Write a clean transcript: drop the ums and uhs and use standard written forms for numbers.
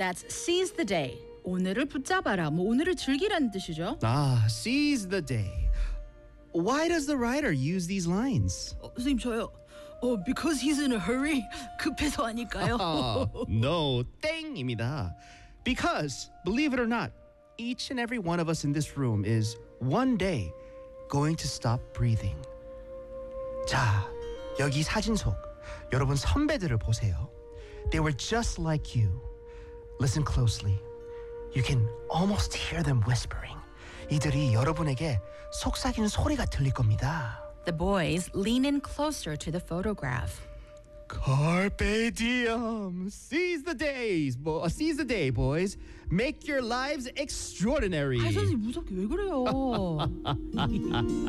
That's seize the day. 오늘을 붙잡아라. 뭐 오늘을 즐기라는 뜻이죠. Seize the day. Why does the writer use these lines? 선생님 저요. Because he's in a hurry. 급해서 하니까요. No, 땡입니다. Because, believe it or not, each and every one of us in this room is one day going to stop breathing. 자, 여기 사진 속 여러분 선배들을 보세요. They were just like you. Listen closely. You can almost hear them whispering. 이들이 여러분에게 속삭이는 소리가 들릴 겁니다. The boys lean in closer to the photograph. Carpe diem. Seize the day, boys. Make your lives extraordinary. 선생님 무섭게 왜 그래요?